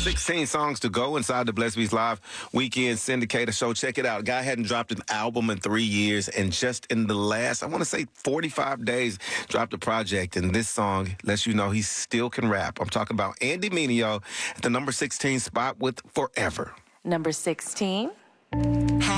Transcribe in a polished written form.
16 songs to go inside the Blessed Beats Live Weekend Syndicator show. Check it out. Guy hadn't dropped an album in 3 years, and just in the last, I want to say 45 days, dropped a project. And this song lets you know he still can rap. I'm talking about Andy Mineo at the number 16 spot with Forever. Number 16.